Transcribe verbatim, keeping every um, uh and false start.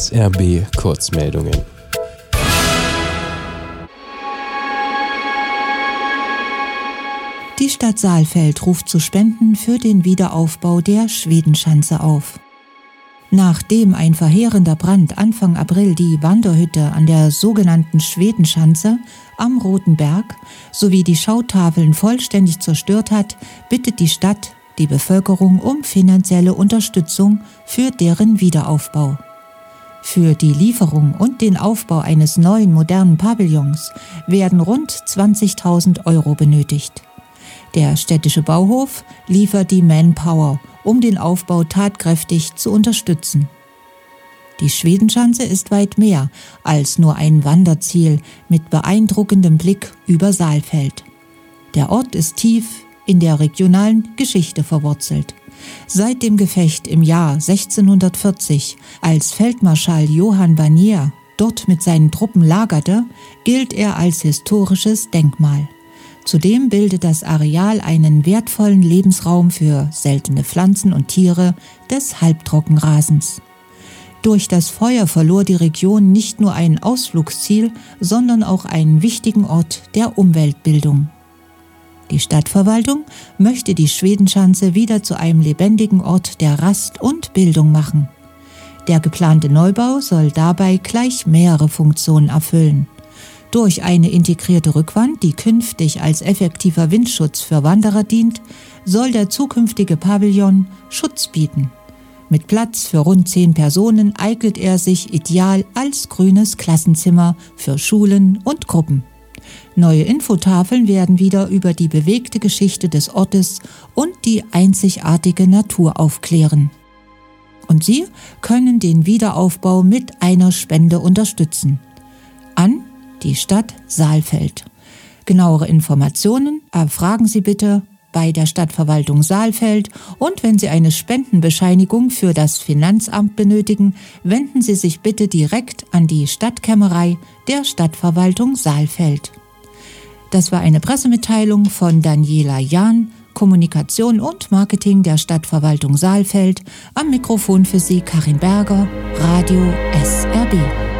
S R B Kurzmeldungen. Die Stadt Saalfeld ruft zu Spenden für den Wiederaufbau der Schwedenschanze auf. Nachdem ein verheerender Brand Anfang April die Wanderhütte an der sogenannten Schwedenschanze am Roten Berg sowie die Schautafeln vollständig zerstört hat, bittet die Stadt die Bevölkerung um finanzielle Unterstützung für deren Wiederaufbau. Für die Lieferung und den Aufbau eines neuen modernen Pavillons werden rund zwanzigtausend Euro benötigt. Der städtische Bauhof liefert die Manpower, um den Aufbau tatkräftig zu unterstützen. Die Schwedenschanze ist weit mehr als nur ein Wanderziel mit beeindruckendem Blick über Saalfeld. Der Ort ist tief in der regionalen Geschichte verwurzelt. Seit dem Gefecht im Jahr sechzehnhundertvierzig, als Feldmarschall Johann Barnier dort mit seinen Truppen lagerte, gilt er als historisches Denkmal. Zudem bildet das Areal einen wertvollen Lebensraum für seltene Pflanzen und Tiere des Halbtrockenrasens. Durch das Feuer verlor die Region nicht nur ein Ausflugsziel, sondern auch einen wichtigen Ort der Umweltbildung. Die Stadtverwaltung möchte die Schwedenschanze wieder zu einem lebendigen Ort der Rast und Bildung machen. Der geplante Neubau soll dabei gleich mehrere Funktionen erfüllen. Durch eine integrierte Rückwand, die künftig als effektiver Windschutz für Wanderer dient, soll der zukünftige Pavillon Schutz bieten. Mit Platz für rund zehn Personen eignet er sich ideal als grünes Klassenzimmer für Schulen und Gruppen. Neue Infotafeln werden wieder über die bewegte Geschichte des Ortes und die einzigartige Natur aufklären. Und Sie können den Wiederaufbau mit einer Spende unterstützen. An die Stadt Saalfeld. Genauere Informationen erfragen Sie bitte bei der Stadtverwaltung Saalfeld und wenn Sie eine Spendenbescheinigung für das Finanzamt benötigen, wenden Sie sich bitte direkt an die Stadtkämmerei der Stadtverwaltung Saalfeld. Das war eine Pressemitteilung von Daniela Jahn, Kommunikation und Marketing der Stadtverwaltung Saalfeld. Am Mikrofon für Sie Karin Berger, Radio S R B.